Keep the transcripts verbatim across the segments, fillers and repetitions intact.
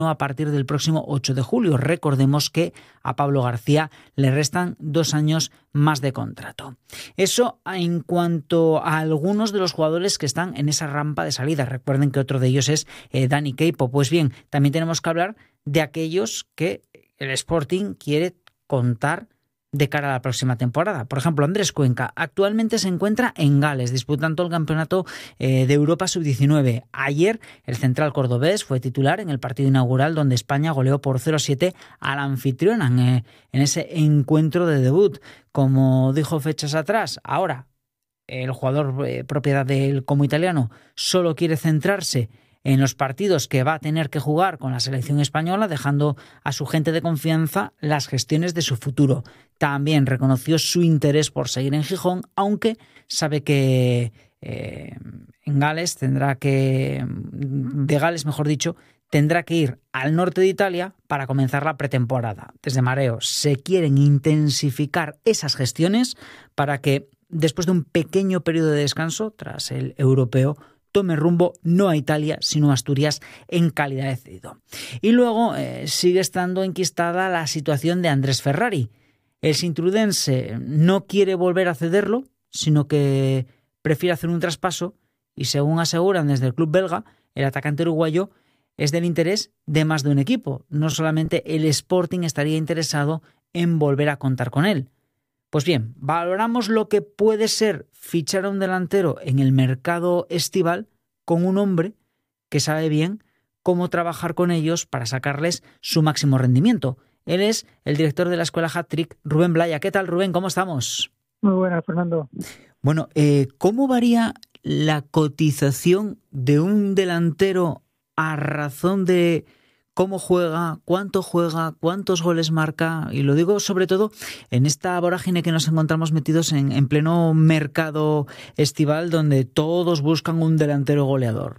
a partir del próximo ocho de julio. Recordemos que a Pablo García le restan dos años más de contrato. Eso en cuanto a algunos de los jugadores que están en esa rampa de salida. Recuerden que otro de ellos es eh, Dani Queipo. Pues bien, también tenemos que hablar de aquellos que el Sporting quiere contar de cara a la próxima temporada. Por ejemplo, Andrés Cuenca actualmente se encuentra en Gales disputando el campeonato eh, de Europa sub diecinueve. Ayer el central cordobés fue titular en el partido inaugural donde España goleó por cero a siete a la anfitriona en, eh, en ese encuentro de debut. Como dijo fechas atrás, ahora el jugador eh, propiedad del Como italiano solo quiere centrarse en los partidos que va a tener que jugar con la selección española, dejando a su gente de confianza las gestiones de su futuro. También reconoció su interés por seguir en Gijón, aunque sabe que eh, en Gales tendrá que, de Gales mejor dicho, tendrá que ir al norte de Italia para comenzar la pretemporada. Desde Mareo se quieren intensificar esas gestiones para que, después de un pequeño periodo de descanso tras el europeo, tome rumbo no a Italia, sino a Asturias en calidad de cedido. Y luego eh, sigue estando enquistada la situación de Andrés Ferrari. El sintrudense no quiere volver a cederlo, sino que prefiere hacer un traspaso y, según aseguran desde el club belga, el atacante uruguayo es del interés de más de un equipo. No solamente el Sporting estaría interesado en volver a contar con él. Pues bien, valoramos lo que puede ser fichar a un delantero en el mercado estival con un hombre que sabe bien cómo trabajar con ellos para sacarles su máximo rendimiento. Él es el director de la escuela Hat-Trick, Rubén Blaya. ¿Qué tal, Rubén? ¿Cómo estamos? Muy buenas, Fernando. Bueno, eh, ¿cómo varía la cotización de un delantero a razón de cómo juega, cuánto juega, cuántos goles marca? Y lo digo sobre todo en esta vorágine que nos encontramos metidos en, en pleno mercado estival, donde todos buscan un delantero goleador.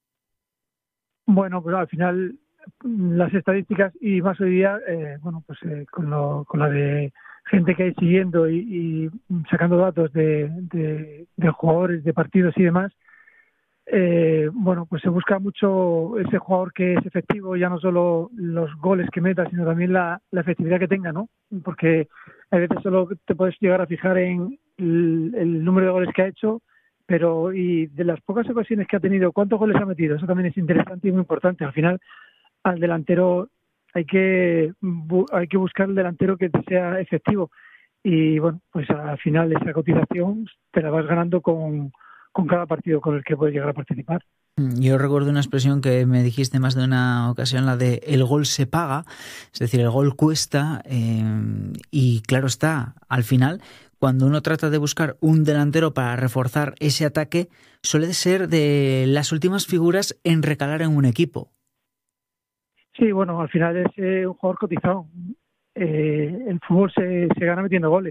Bueno, pues al final las estadísticas y más hoy día, eh, bueno, pues eh, con, lo, con la de gente que hay siguiendo y, y sacando datos de, de, de jugadores, de partidos y demás, Eh, bueno, pues se busca mucho ese jugador que es efectivo, ya no solo los goles que meta, sino también la, la efectividad que tenga, ¿no? Porque a veces solo te puedes llegar a fijar en el, el número de goles que ha hecho, pero y de las pocas ocasiones que ha tenido, ¿cuántos goles ha metido? Eso también es interesante y muy importante. Al final, al delantero hay que hay que buscar el delantero que te sea efectivo. Y bueno, pues al final esa cotización te la vas ganando con con cada partido con el que puedes llegar a participar. Yo recuerdo una expresión que me dijiste más de una ocasión, la de el gol se paga, es decir, el gol cuesta, eh, y claro está, al final, cuando uno trata de buscar un delantero para reforzar ese ataque, suele ser de las últimas figuras en recalar en un equipo. Sí, bueno, al final es eh, un jugador cotizado. Eh, el fútbol se, se gana metiendo goles,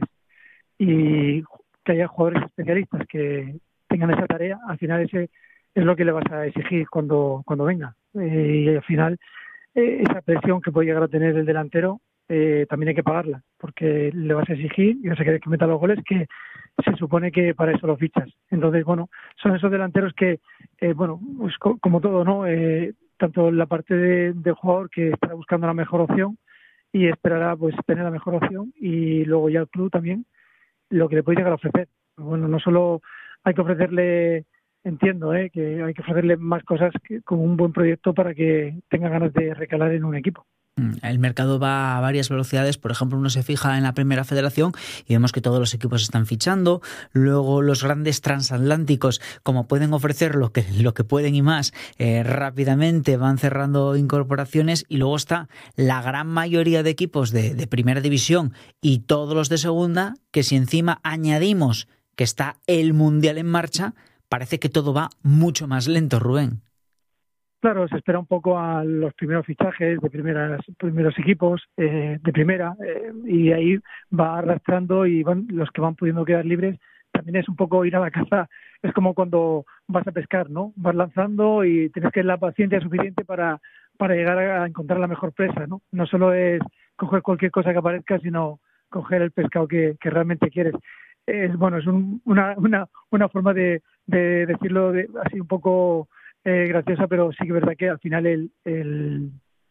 y que haya jugadores especialistas que tengan esa tarea, al final ese es lo que le vas a exigir cuando cuando venga. Eh, y al final eh, esa presión que puede llegar a tener el delantero eh, también hay que pagarla, porque le vas a exigir y vas a querer que meta los goles, que se supone que para eso lo fichas. Entonces, bueno, son esos delanteros que, eh, bueno, pues co- como todo, ¿no? Eh, tanto la parte de, del jugador que estará buscando la mejor opción y esperará pues tener la mejor opción, y luego ya el club también lo que le puede llegar a ofrecer. Bueno, no solo hay que ofrecerle, entiendo, ¿eh? que hay que ofrecerle más cosas que, como un buen proyecto para que tenga ganas de recalar en un equipo. El mercado va a varias velocidades. Por ejemplo, uno se fija en la Primera Federación y vemos que todos los equipos están fichando. Luego los grandes transatlánticos, como pueden ofrecer lo que, lo que pueden y más, eh, rápidamente van cerrando incorporaciones. Y luego está la gran mayoría de equipos de, de Primera División y todos los de Segunda, que si encima añadimos que está el Mundial en marcha, parece que todo va mucho más lento, Rubén. Claro, se espera un poco a los primeros fichajes de primeras, primeros equipos eh, de primera, eh, y ahí va arrastrando, y van los que van pudiendo quedar libres. También es un poco ir a la caza, es como cuando vas a pescar, ¿no? Vas lanzando y tienes que tener la paciencia suficiente para, para llegar a encontrar la mejor presa, ¿no? No solo es coger cualquier cosa que aparezca, sino coger el pescado que, que realmente quieres. Es, bueno, es un, una, una, una forma de, de decirlo de, así un poco eh, graciosa, pero sí que es verdad que al final el, el,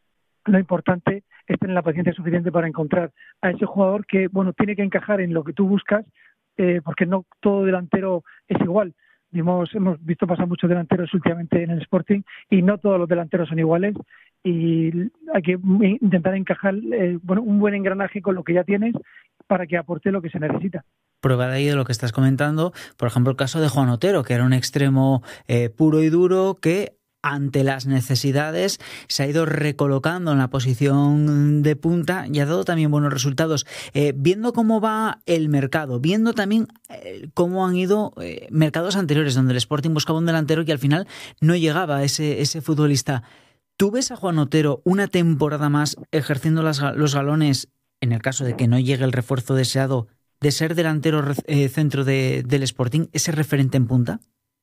lo importante es tener la paciencia suficiente para encontrar a ese jugador que, bueno, tiene que encajar en lo que tú buscas, eh, porque no todo delantero es igual. Hemos, hemos visto pasar muchos delanteros últimamente en el Sporting y no todos los delanteros son iguales, y hay que intentar encajar eh, bueno, un buen engranaje con lo que ya tienes para que aporte lo que se necesita. Prueba de ahí de lo que estás comentando, por ejemplo, el caso de Juan Otero, que era un extremo eh, puro y duro que ante las necesidades se ha ido recolocando en la posición de punta y ha dado también buenos resultados. Eh, viendo cómo va el mercado, viendo también eh, cómo han ido eh, mercados anteriores donde el Sporting buscaba un delantero y al final no llegaba ese, ese futbolista. ¿Tú ves a Juan Otero una temporada más ejerciendo las, los galones, en el caso de que no llegue el refuerzo deseado, de ser delantero eh, centro de, del Sporting, ese referente en punta?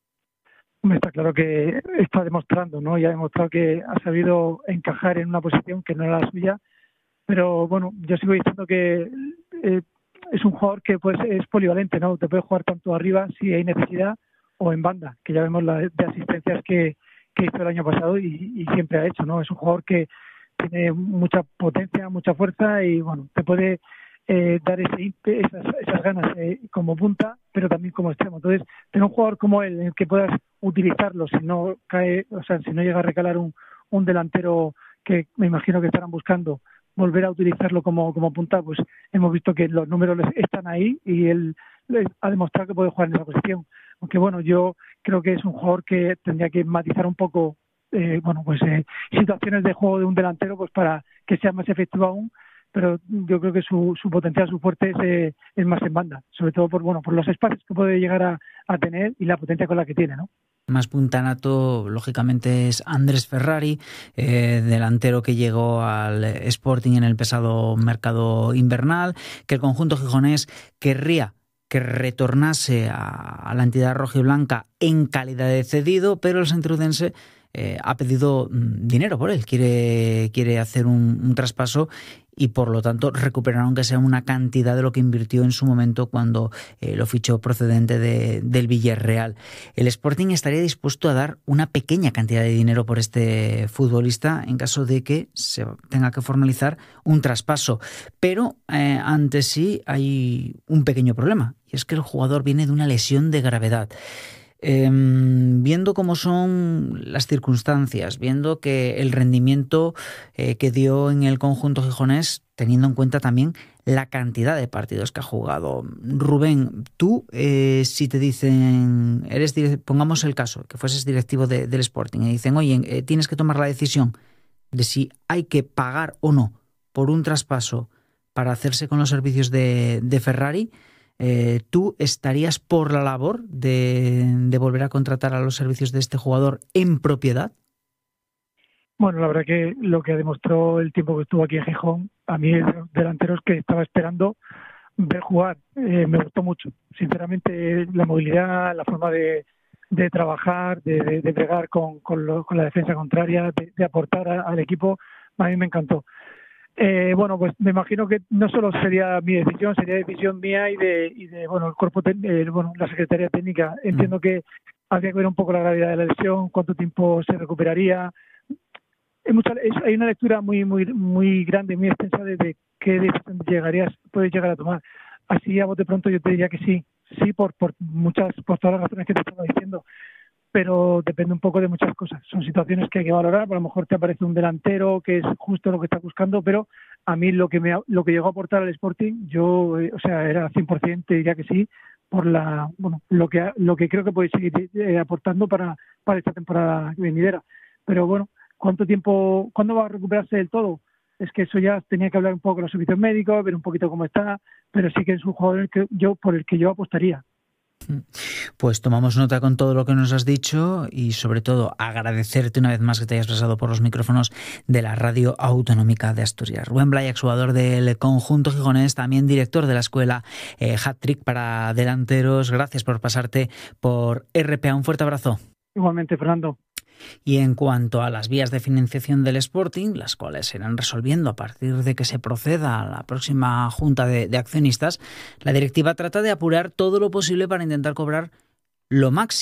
Está claro que está demostrando, ¿no? Y ha demostrado que ha sabido encajar en una posición que no era la suya, pero bueno, yo sigo diciendo que eh, es un jugador que pues es polivalente, ¿no? Te puede jugar tanto arriba si hay necesidad o en banda, que ya vemos las de asistencias que, que hizo el año pasado y, y siempre ha hecho, ¿no? Es un jugador que tiene mucha potencia, mucha fuerza y bueno, te puede Eh, dar ese, esas, esas ganas eh, como punta, pero también como extremo. Entonces, tener un jugador como él en el que puedas utilizarlo si no cae, o sea, si no llega a recalar un, un delantero que me imagino que estarán buscando volver a utilizarlo como, como punta, pues hemos visto que los números están ahí y él ha demostrado que puede jugar en esa posición. Aunque bueno, yo creo que es un jugador que tendría que matizar un poco eh, bueno, pues eh, situaciones de juego de un delantero pues para que sea más efectivo aún, pero yo creo que su, su potencial, su fuerte es, eh, es más en banda, sobre todo por bueno por los espacios que puede llegar a, a tener y la potencia con la que tiene, ¿no? Más puntanato, lógicamente, es Andrés Ferrari, eh, delantero que llegó al Sporting en el pasado mercado invernal, que el conjunto gijonés querría que retornase a, a la entidad rojiblanca en calidad de cedido, pero el santiagudense eh, ha pedido dinero por él, quiere, quiere hacer un, un traspaso y por lo tanto recuperar aunque sea una cantidad de lo que invirtió en su momento cuando eh, lo fichó procedente de, del Villarreal. El Sporting estaría dispuesto a dar una pequeña cantidad de dinero por este futbolista en caso de que se tenga que formalizar un traspaso, pero eh, ante sí hay un pequeño problema y es que el jugador viene de una lesión de gravedad. Eh, viendo cómo son las circunstancias, viendo que el rendimiento eh, que dio en el conjunto gijonés, teniendo en cuenta también la cantidad de partidos que ha jugado. Rubén, tú, eh, si te dicen, eres pongamos el caso, que fueses directivo de, del Sporting, y dicen, oye, eh, tienes que tomar la decisión de si hay que pagar o no por un traspaso para hacerse con los servicios de, de Ferrari, Eh, ¿tú estarías por la labor de, de volver a contratar a los servicios de este jugador en propiedad? Bueno, la verdad que lo que demostró el tiempo que estuvo aquí en Gijón, a mí de los delanteros que estaba esperando ver jugar, eh, me gustó mucho. Sinceramente, la movilidad, la forma de, de trabajar, de, de, de pegar con, con, lo, con la defensa contraria, de, de aportar a, al equipo, a mí me encantó. Eh, bueno, pues me imagino que no solo sería mi decisión, sería decisión mía y de, y de bueno, el cuerpo, eh, bueno, la Secretaría Técnica. Entiendo que habría que ver un poco la gravedad de la lesión, cuánto tiempo se recuperaría. Hay, mucha, hay una lectura muy, muy, muy grande, muy extensa de, de qué decisión llegarías, puedes llegar a tomar. Así a bote pronto yo te diría que sí, sí por, por muchas, por todas las razones que te estaba diciendo. Pero depende un poco de muchas cosas. Son situaciones que hay que valorar. A lo mejor te aparece un delantero que es justo lo que estás buscando, pero a mí lo que me lo que llegó a aportar al Sporting, yo, eh, o sea, era cien por ciento, te diría que sí, por la, bueno, lo que lo que creo que puede seguir eh, aportando para, para esta temporada venidera. Pero bueno, ¿cuánto tiempo, cuándo va a recuperarse del todo? Es que eso ya tenía que hablar un poco con los servicios médicos, ver un poquito cómo está, pero sí que es un jugador que yo, por el que yo apostaría. Pues tomamos nota con todo lo que nos has dicho y sobre todo agradecerte una vez más que te hayas pasado por los micrófonos de la Radio Autonómica de Asturias. Rubén Blay, exjugador del conjunto gijonés, también director de la escuela eh, Hat-Trick para delanteros. Gracias por pasarte por R P A. Un fuerte abrazo. Igualmente, Fernando. Y en cuanto a las vías de financiación del Sporting, las cuales se irán resolviendo a partir de que se proceda a la próxima junta de, de accionistas, la directiva trata de apurar todo lo posible para intentar cobrar lo máximo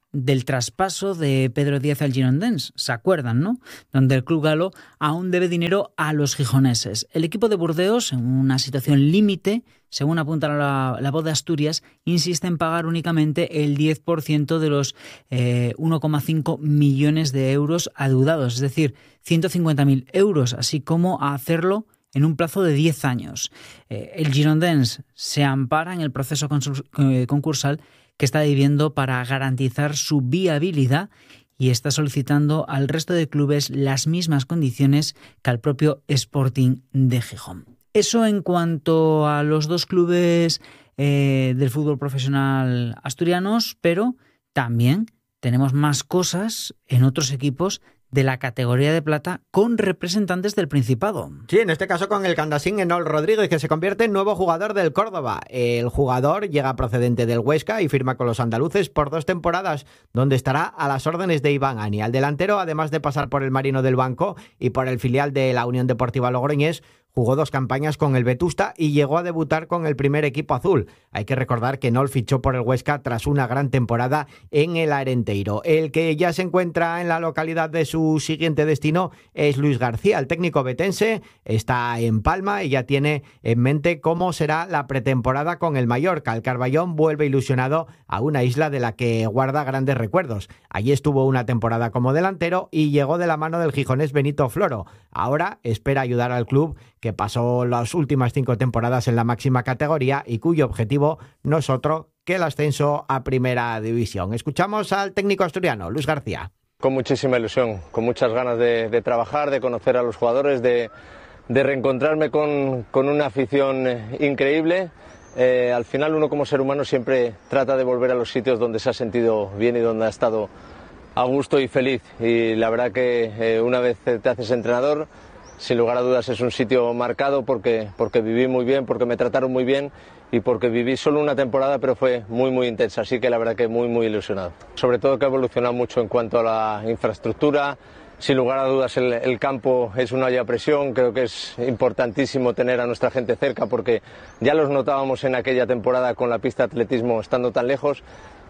del traspaso de Pedro Díaz al Girondins, ¿se acuerdan, no? Donde el club galo aún debe dinero a los gijoneses. El equipo de Burdeos, en una situación límite, según apunta la, la Voz de Asturias, insiste en pagar únicamente el diez por ciento de los eh, uno coma cinco millones de euros adeudados, es decir, ciento cincuenta mil euros, así como a hacerlo en un plazo de diez años. Eh, el Girondins se ampara en el proceso concursal que está viviendo para garantizar su viabilidad y está solicitando al resto de clubes las mismas condiciones que al propio Sporting de Gijón. Eso en cuanto a los dos clubes eh, del fútbol profesional asturianos, pero también tenemos más cosas en otros equipos de la categoría de plata con representantes del Principado. Sí, en este caso con el Candasín Enol Rodríguez, que se convierte en nuevo jugador del Córdoba. El jugador llega procedente del Huesca y firma con los andaluces por dos temporadas, donde estará a las órdenes de Iván Ani. Al delantero, además de pasar por el Marino del Banco y por el filial de la Unión Deportiva Logroñés, jugó dos campañas con el Vetusta y llegó a debutar con el primer equipo azul. Hay que recordar que Nol fichó por el Huesca tras una gran temporada en el Arenteiro. El que ya se encuentra en la localidad de su siguiente destino es Luis García. El técnico betense está en Palma y ya tiene en mente cómo será la pretemporada con el Mallorca. El Carballón vuelve ilusionado a una isla de la que guarda grandes recuerdos. Allí estuvo una temporada como delantero y llegó de la mano del gijonés Benito Floro. Ahora espera ayudar al club que pasó las últimas cinco temporadas en la máxima categoría y cuyo objetivo no es otro que el ascenso a Primera División. Escuchamos al técnico asturiano, Luis García. Con muchísima ilusión, con muchas ganas de, de trabajar, de conocer a los jugadores, de, de reencontrarme con, con una afición increíble. Eh, al final uno como ser humano siempre trata de volver a los sitios donde se ha sentido bien y donde ha estado a gusto y feliz. Y la verdad que eh, una vez te haces entrenador, sin lugar a dudas es un sitio marcado porque, porque viví muy bien, porque me trataron muy bien y porque viví solo una temporada, pero fue muy muy intensa, así que la verdad que muy muy ilusionado. Sobre todo que ha evolucionado mucho en cuanto a la infraestructura. Sin lugar a dudas el, el campo es una olla a presión, creo que es importantísimo tener a nuestra gente cerca porque ya los notábamos en aquella temporada con la pista de atletismo estando tan lejos.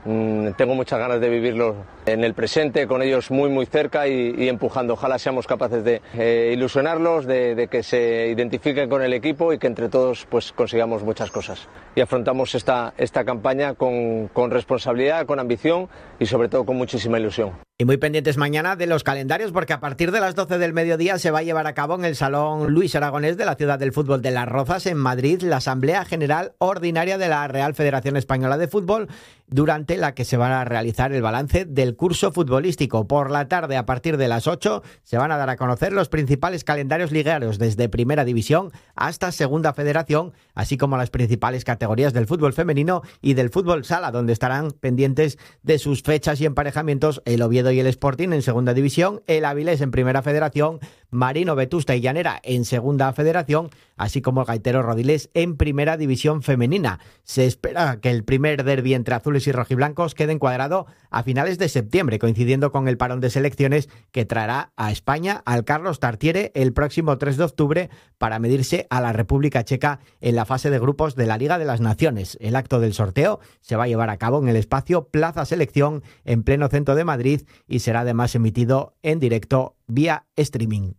Tengo muchas ganas de vivirlo en el presente, con ellos muy muy cerca y, y empujando. Ojalá seamos capaces de eh, ilusionarlos, de, de que se identifiquen con el equipo y que entre todos pues consigamos muchas cosas. Y afrontamos esta, esta campaña con, con responsabilidad, con ambición y sobre todo con muchísima ilusión. Y muy pendientes mañana de los calendarios porque a partir de las doce del mediodía se va a llevar a cabo en el Salón Luis Aragonés de la Ciudad del Fútbol de Las Rozas en Madrid la Asamblea General Ordinaria de la Real Federación Española de Fútbol, durante la que se va a realizar el balance del curso futbolístico. Por la tarde, a partir de las ocho, se van a dar a conocer los principales calendarios ligueros desde Primera División hasta Segunda Federación, así como las principales categorías del fútbol femenino y del fútbol sala, donde estarán pendientes de sus fechas y emparejamientos el Oviedo y el Sporting en Segunda División, el Avilés en Primera Federación, Marino, Vetusta y Llanera en Segunda Federación, así como el Gaitero Rodilés en Primera División Femenina. Se espera que el primer derbi entre azules y rojiblancos quede encuadrado a finales de septiembre, coincidiendo con el parón de selecciones que traerá a España al Carlos Tartiere el próximo tres de octubre para medirse a la República Checa en la fase de grupos de la Liga de las Naciones. El acto del sorteo se va a llevar a cabo en el espacio Plaza Selección en pleno centro de Madrid y será además emitido en directo vía streaming.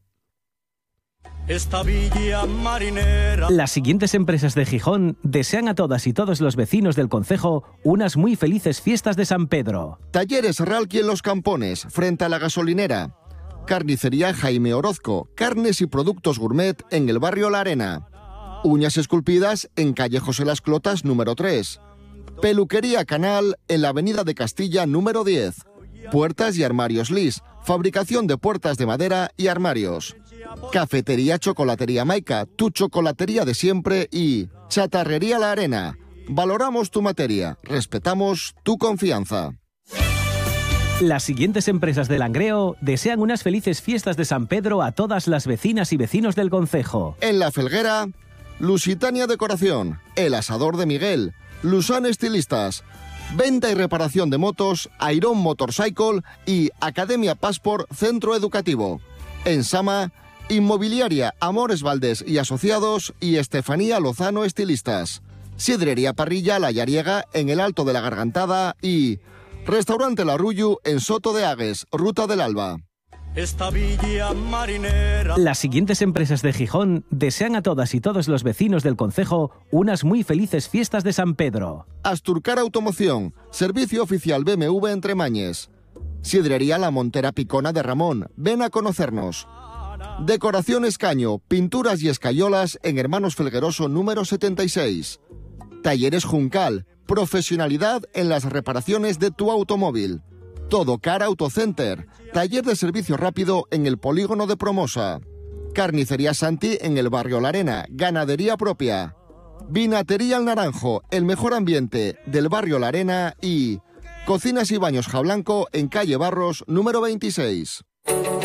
Esta villa marinera. Las siguientes empresas de Gijón desean a todas y todos los vecinos del concejo unas muy felices fiestas de San Pedro. Talleres Ralqui en Los Campones, frente a la gasolinera. Carnicería Jaime Orozco, carnes y productos gourmet en el barrio La Arena. Uñas esculpidas en calle José Las Clotas número tres. Peluquería Canal en la avenida de Castilla número diez. Puertas y armarios Lis, fabricación de puertas de madera y armarios. Cafetería Chocolatería Maica, tu chocolatería de siempre. Y Chatarrería La Arena. Valoramos tu materia, respetamos tu confianza. Las siguientes empresas de Langreo desean unas felices fiestas de San Pedro a todas las vecinas y vecinos del concejo. En La Felguera, Lusitania Decoración, El Asador de Miguel, Lusan Estilistas, venta y reparación de motos, Iron Motorcycle y Academia Passport Centro Educativo. En Sama, Inmobiliaria Amores Valdés y Asociados y Estefanía Lozano Estilistas. Sidrería Parrilla La Yariega en el Alto de la Gargantada y Restaurante La Rullu en Soto de Agues, Ruta del Alba. Esta villa marinera. Las siguientes empresas de Gijón desean a todas y todos los vecinos del concejo unas muy felices fiestas de San Pedro. Asturcar Automoción, servicio oficial B M W en Tremañes. Sidrería La Montera Picona de Ramón, ven a conocernos. Decoración Escaño, pinturas y escayolas en Hermanos Felgueroso número setenta y seis. Talleres Juncal, profesionalidad en las reparaciones de tu automóvil. Todo Car Auto Center, taller de servicio rápido en el polígono de Promosa. Carnicería Santi en el barrio La Arena, ganadería propia. Vinatería El Naranjo, el mejor ambiente del barrio La Arena y Cocinas y Baños Jablanco en calle Barros número veintiséis.